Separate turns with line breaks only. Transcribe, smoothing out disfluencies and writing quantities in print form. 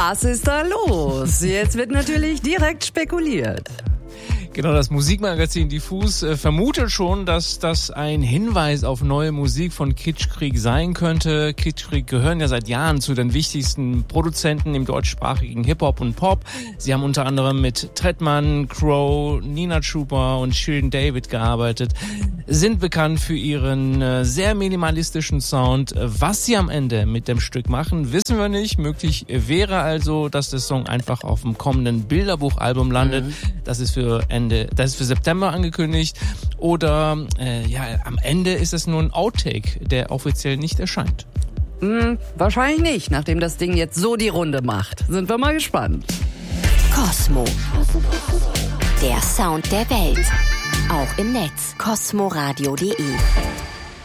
Was ist da los? Jetzt wird natürlich direkt spekuliert.
Genau, das Musikmagazin Diffus vermutet schon, dass das ein Hinweis auf neue Musik von Kitschkrieg sein könnte. Kitschkrieg gehören ja seit Jahren zu den wichtigsten Produzenten im deutschsprachigen Hip-Hop und Pop. Sie haben unter anderem mit Trettmann, Crow, Nina Chuba und Shirin David gearbeitet, sind bekannt für ihren sehr minimalistischen Sound. Was sie am Ende mit dem Stück machen, wissen wir nicht. Möglich wäre also, dass der Song einfach auf dem kommenden Bilderbuchalbum landet. Das ist für September angekündigt. Oder am Ende ist es nur ein Outtake, der offiziell nicht erscheint.
Wahrscheinlich nicht, nachdem das Ding jetzt so die Runde macht. Sind wir mal gespannt.
Kosmo. Der Sound der Welt. Auch im Netz. kosmoradio.de